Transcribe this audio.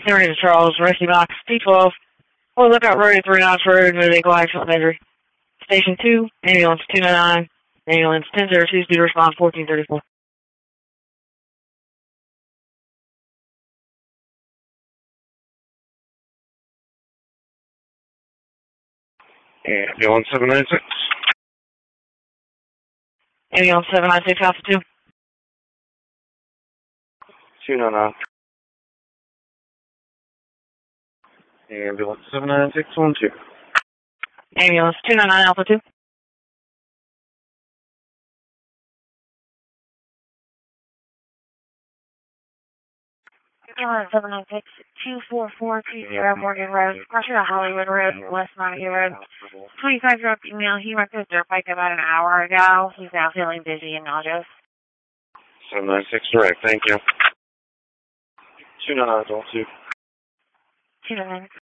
Henry to Charles, Rescue Box, D12. Oh, lookout road at 3 Knots Road, no vehicle accident injury. Station 2, ambulance 299, ambulance 1002, speed response 1434. Ambulance 796. Ambulance 796, Alpha 2. 299. Ambulance 79612. Ambulance 299, Alpha 2. Ambulance 796-24420 Morgan Road, Russia to Hollywood Road, West Montague Road. 25-year-old female, he wrecked his dirt bike about an hour ago. He's now feeling dizzy and nauseous. 796 direct, thank you. 29912. 299.